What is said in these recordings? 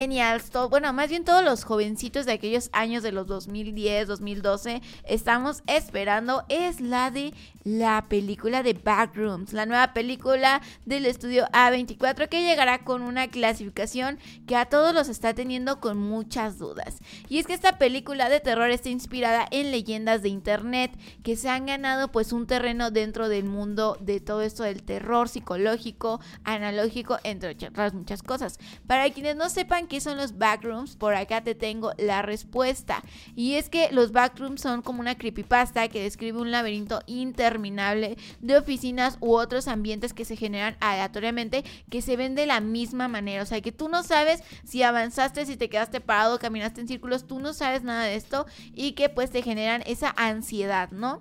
Genial, bueno, más bien todos los jovencitos de aquellos años de los 2010, 2012 estamos esperando es la de la película de Backrooms, la nueva película del estudio A24 que llegará con una clasificación que a todos los está teniendo con muchas dudas. Y es que esta película de terror está inspirada en leyendas de internet que se han ganado pues un terreno dentro del mundo de todo esto del terror psicológico, analógico, entre otras muchas cosas. Para quienes no sepan qué son los backrooms, por acá te tengo la respuesta. Y es que los backrooms son como una creepypasta que describe un laberinto interminable de oficinas u otros ambientes que se generan aleatoriamente, que se ven de la misma manera. O sea, que tú no sabes si avanzaste, si te quedaste parado, caminaste en círculos, tú no sabes nada de esto y que pues te generan esa ansiedad, ¿no?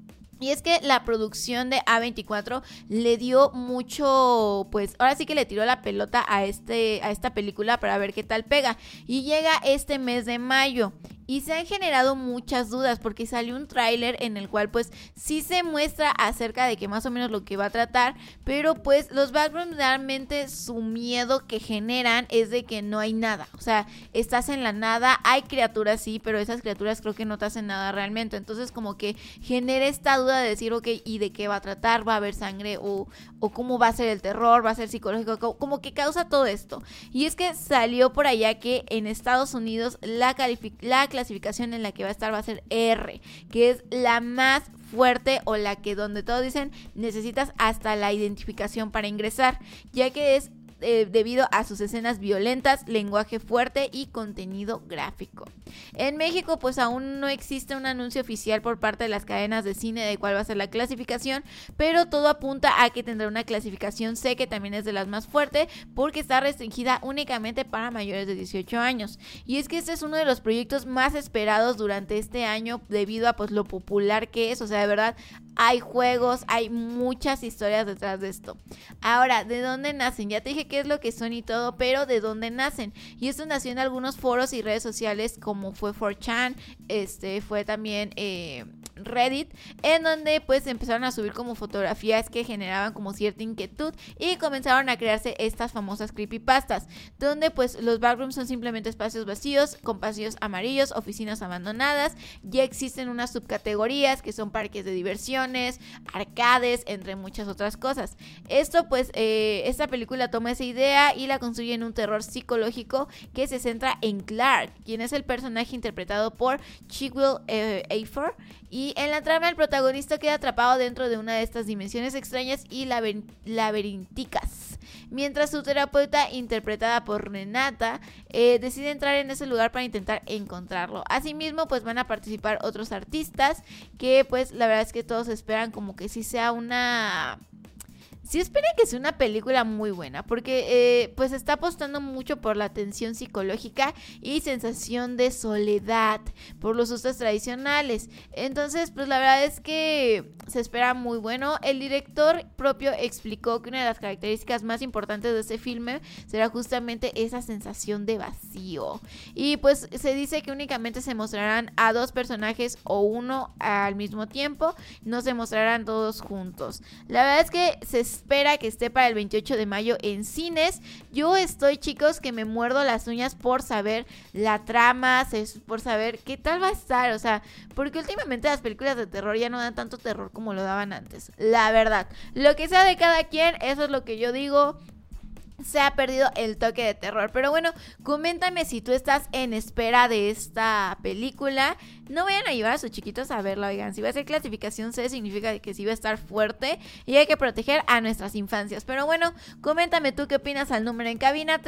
Y es que la producción de A24 le dio mucho, pues ahora sí que le tiró la pelota a esta película para ver qué tal pega. Y llega este mes de mayo. Y se han generado muchas dudas porque salió un tráiler en el cual pues sí se muestra acerca de que más o menos lo que va a tratar, pero pues los backrooms realmente su miedo que generan es de que no hay nada, o sea, estás en la nada, hay criaturas sí, pero esas criaturas creo que no te hacen nada realmente, entonces como que genera esta duda de decir ok, ¿y de qué va a tratar? ¿Va a haber sangre? ¿O cómo va a ser el terror? ¿Va a ser psicológico? Como que causa todo esto. Y es que salió por allá que en Estados Unidos la clasificación en la que va a estar va a ser R, que es la más fuerte o la que donde todos dicen necesitas hasta la identificación para ingresar, ya que es debido a sus escenas violentas, lenguaje fuerte y contenido gráfico. En México pues aún no existe un anuncio oficial por parte de las cadenas de cine de cuál va a ser la clasificación, pero todo apunta a que tendrá una clasificación C, que también es de las más fuertes porque está restringida únicamente para mayores de 18 años. Y es que este es uno de los proyectos más esperados durante este año debido a pues lo popular que es, o sea, de verdad hay juegos, hay muchas historias detrás de esto. Ahora, ¿de dónde nacen? Ya te dije qué es lo que son y todo, pero ¿de dónde nacen? Y esto nació en algunos foros y redes sociales como fue 4chan, fue también Reddit, en donde pues empezaron a subir como fotografías que generaban como cierta inquietud y comenzaron a crearse estas famosas creepypastas, donde pues los backrooms son simplemente espacios vacíos con pasillos amarillos, oficinas abandonadas. Ya existen unas subcategorías que son parques de diversiones, arcades, entre muchas otras cosas. Esto pues esta película toma esa idea y la construye en un terror psicológico que se centra en Clark, quien es el personaje interpretado por Chiwetel Ejiofor. Y en la trama el protagonista queda atrapado dentro de una de estas dimensiones extrañas y laberínticas, mientras su terapeuta, interpretada por Renata, decide entrar en ese lugar para intentar encontrarlo. Asimismo pues van a participar otros artistas que pues la verdad es que todos esperan como que sí sea sí esperen que sea una película muy buena, porque pues está apostando mucho por la tensión psicológica y sensación de soledad por los sustos tradicionales. Entonces pues la verdad es que se espera muy bueno. El director propio explicó que una de las características más importantes de este filme será justamente esa sensación de vacío. Y pues se dice que únicamente se mostrarán a dos personajes o uno al mismo tiempo, no se mostrarán todos juntos. La verdad es que se espera que esté para el 28 de mayo en cines. Yo estoy, chicos, que me muerdo las uñas por saber la trama, por saber qué tal va a estar, o sea, porque últimamente las películas de terror ya no dan tanto terror como lo daban antes, la verdad. Lo que sea de cada quien, eso es lo que yo digo. Se ha perdido el toque de terror. Pero bueno, coméntame si tú estás en espera de esta película. No vayan a llevar a sus chiquitos a verla, oigan. Si va a ser clasificación C, significa que sí va a estar fuerte y hay que proteger a nuestras infancias. Pero bueno, coméntame tú qué opinas al número en cabina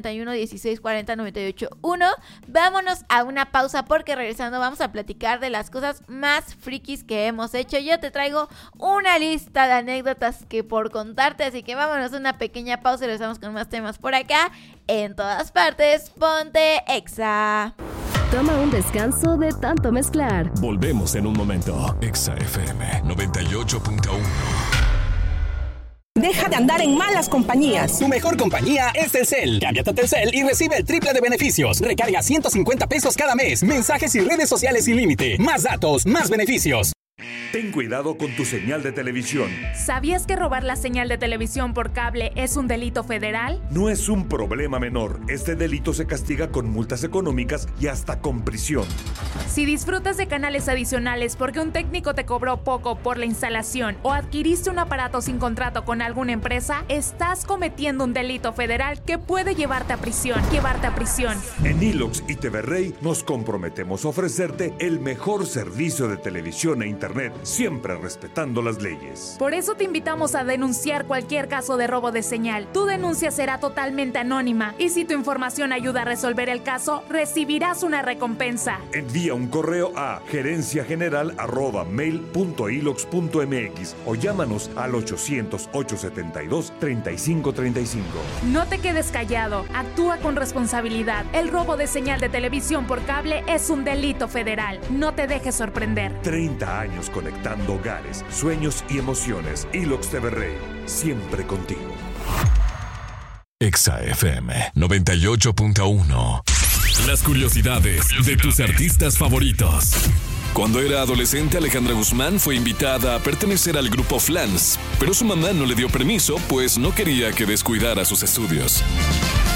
351-1640-981. Vámonos a una pausa porque regresando vamos a platicar de las cosas más frikis que hemos hecho. Yo te traigo una lista de anécdotas que por contarte, así que vámonos a una pequeña pausa y regresamos con más temas por acá. En todas partes, ponte Exa. Toma un descanso de tanto mezclar. Volvemos en un momento. Exa FM 98.1. Deja de andar en malas compañías. Tu mejor compañía es Telcel. Cámbiate a Telcel y recibe el triple de beneficios. Recarga 150 pesos cada mes. Mensajes y redes sociales sin límite. Más datos, más beneficios. Ten cuidado con tu señal de televisión. ¿Sabías que robar la señal de televisión por cable es un delito federal? No es un problema menor. Este delito se castiga con multas económicas y hasta con prisión. Si disfrutas de canales adicionales porque un técnico te cobró poco por la instalación o adquiriste un aparato sin contrato con alguna empresa, estás cometiendo un delito federal que puede llevarte a prisión. En Ilox y TV Rey nos comprometemos a ofrecerte el mejor servicio de televisión e internet, siempre respetando las leyes. Por eso te invitamos a denunciar cualquier caso de robo de señal. Tu denuncia será totalmente anónima y si tu información ayuda a resolver el caso, recibirás una recompensa. Envía un correo a gerenciageneral@mail.ilox.mx o llámanos al 800-872-3535. No te quedes callado, actúa con responsabilidad. El robo de señal de televisión por cable es un delito federal. No te dejes sorprender. 30 años conectando hogares, sueños y emociones. Ilox TV Rey, siempre contigo. Exa FM 98.1. Las curiosidades de tus artistas favoritos. Cuando era adolescente, Alejandra Guzmán fue invitada a pertenecer al grupo Flans, pero su mamá no le dio permiso, pues no quería que descuidara sus estudios.